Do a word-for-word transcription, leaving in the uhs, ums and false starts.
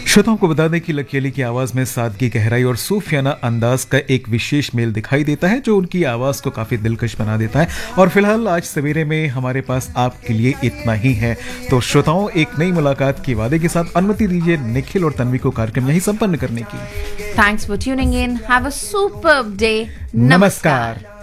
श्रोताओं को बता दें कि लकीली की आवाज़ में सादगी, गहराई और सूफियाना अंदाज का एक विशेष मेल दिखाई देता है जो उनकी आवाज़ को काफ़ी दिलकश बना देता है। और फिलहाल आज सवेरे में हमारे पास आपके लिए इतना ही है। तो श्रोताओं, एक नई मुलाकात के वादे के साथ अनुमति दीजिए निखिल और तन्वी को कार्यक्रम यहीं संपन्न करने की। Thanks for tuning in. Have a superb day. नमस्कार।